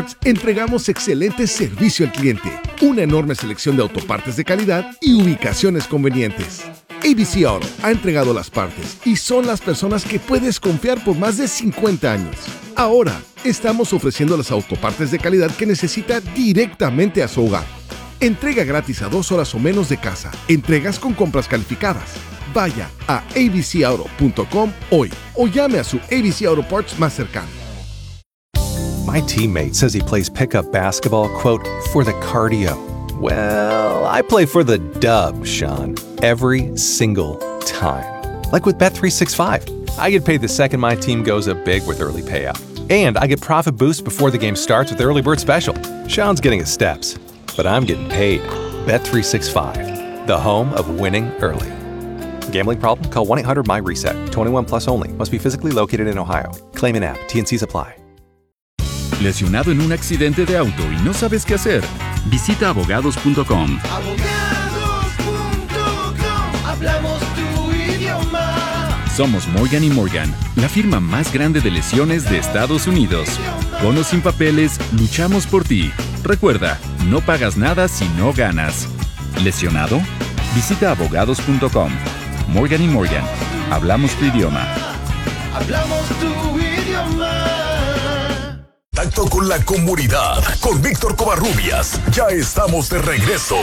entregamos excelente servicio al cliente, una enorme selección de autopartes de calidad y ubicaciones convenientes. ABC Auto ha entregado las partes y son las personas que puedes confiar por más de 50 años. Ahora, estamos ofreciendo las autopartes de calidad que necesita directamente a su hogar. Entrega gratis a 2 horas o menos de casa. Entregas con compras calificadas. Vaya a abcauto.com hoy o llame a su ABC Auto Parts más cercano. My teammate says he plays pickup basketball, quote, for the cardio. Well, I play for the dub, Sean, every single time. Like with Bet365. I get paid the second my team goes up big with early payout. And I get profit boost before the game starts with the early bird special. Sean's getting his steps, but I'm getting paid. Bet365, the home of winning early. Gambling problem? Call 1-800-MY-RESET. 21 plus only. Must be physically located in Ohio. Claim in app. T&Cs apply. ¿Lesionado en un accidente de auto y no sabes qué hacer? Visita abogados.com. Hablamos tu idioma. Somos Morgan & Morgan, la firma más grande de lesiones de Estados Unidos. Con o sin papeles, luchamos por ti. Recuerda, no pagas nada si no ganas. ¿Lesionado? Visita abogados.com. Morgan & Morgan, hablamos tu idioma. Hablamos tu idioma. Contacto con la comunidad, con Víctor Covarrubias. Ya estamos de regreso.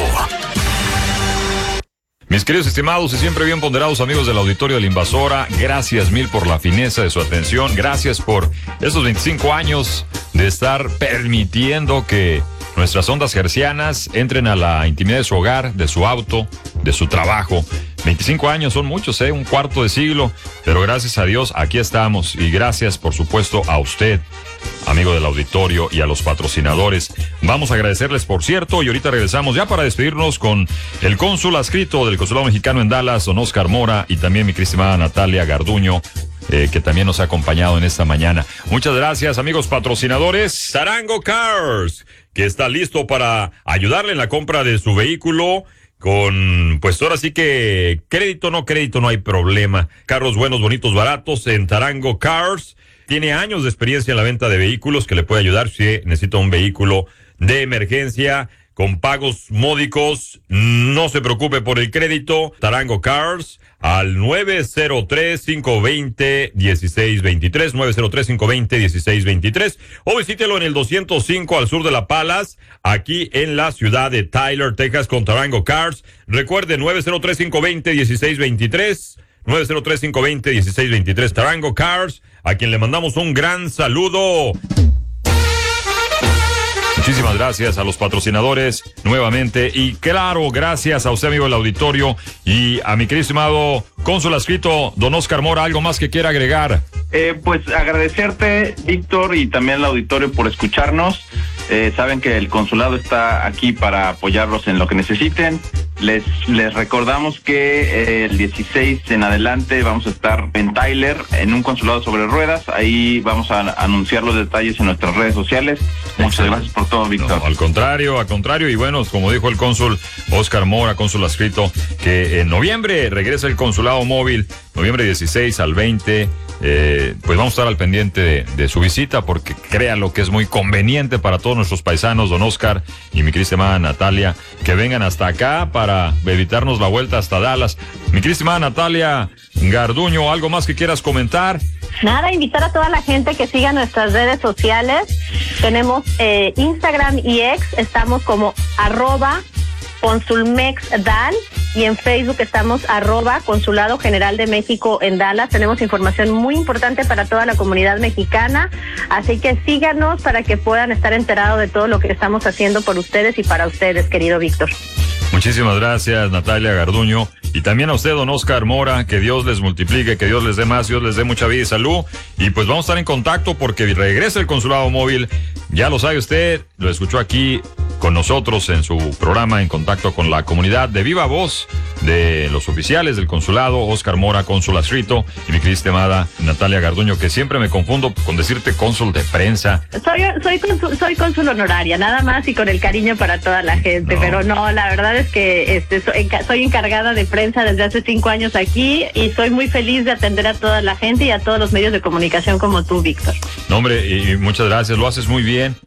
Mis queridos estimados y siempre bien ponderados amigos del auditorio de La Invasora, gracias mil por la fineza de su atención. Gracias por estos 25 años de estar permitiendo que nuestras ondas hercianas entren a la intimidad de su hogar, de su auto, de su trabajo. 25 años son muchos, un cuarto de siglo, pero gracias a Dios aquí estamos y gracias por supuesto a usted, amigo del auditorio, y a los patrocinadores. Vamos a agradecerles, por cierto, y ahorita regresamos ya para despedirnos con el cónsul adscrito del Consulado Mexicano en Dallas, don Oscar Mora, y también mi estimada Natalia Garduño, que también nos ha acompañado en esta mañana. Muchas gracias, amigos patrocinadores. Tarango Cars, que está listo para ayudarle en la compra de su vehículo con, pues ahora sí que crédito, no hay problema. Carros buenos, bonitos, baratos en Tarango Cars. Tiene años de experiencia en la venta de vehículos que le puede ayudar si necesita un vehículo de emergencia con pagos módicos. No se preocupe por el crédito. Tarango Cars al 903-520-1623, 903-520-1623, o visítelo en el 205 al sur de La Palas, aquí en la ciudad de Tyler, Texas, con Tarango Cars. Recuerde, 903-520-1623, 903-520-1623, Tarango Cars, a quien le mandamos un gran saludo. Muchísimas gracias a los patrocinadores nuevamente y claro, gracias a usted, amigo del auditorio, y a mi querido estimado cónsul adscrito, don Oscar Mora. ¿Algo más que quiera agregar? Pues agradecerte, Víctor, y también al auditorio por escucharnos. Saben que el consulado está aquí para apoyarlos en lo que necesiten. Les recordamos que el 16 en adelante vamos a estar en Tyler, en un consulado sobre ruedas. Ahí vamos a anunciar los detalles en nuestras redes sociales. Muchas gracias por todo, Víctor. No, al contrario, y bueno, como dijo el cónsul Oscar Mora, cónsul adscrito, que en noviembre regresa el consulado móvil, noviembre 16 al 20. Pues vamos a estar al pendiente de su visita, porque créanlo que es muy conveniente para todos nuestros paisanos, don Oscar y mi querida Natalia, que vengan hasta acá para evitarnos la vuelta hasta Dallas. Mi querida Natalia Garduño, ¿algo más que quieras comentar? Nada, invitar a toda la gente que siga nuestras redes sociales. Tenemos Instagram y X, estamos como @ConsulMexDal, y en Facebook estamos @Consulado General de México en Dallas. Tenemos información muy importante para toda la comunidad mexicana, así que síganos para que puedan estar enterados de todo lo que estamos haciendo por ustedes y para ustedes, querido Víctor. Muchísimas gracias, Natalia Garduño, y también a usted, don Oscar Mora. Que Dios les multiplique, que Dios les dé más, Dios les dé mucha vida y salud, y pues vamos a estar en contacto porque regresa el consulado móvil. Ya lo sabe usted, lo escuchó aquí con nosotros en su programa En Contacto con la Comunidad, de viva voz de los oficiales del consulado, Oscar Mora, cónsul adscrito, y mi querida estimada Natalia Garduño, que siempre me confundo con decirte cónsul de prensa. Soy cónsul honoraria, nada más, y con el cariño para toda la gente, pero no, la verdad es que soy encargada de prensa desde hace 5 años aquí, y soy muy feliz de atender a toda la gente y a todos los medios de comunicación como tú, Víctor. No, hombre, y muchas gracias, lo haces muy bien.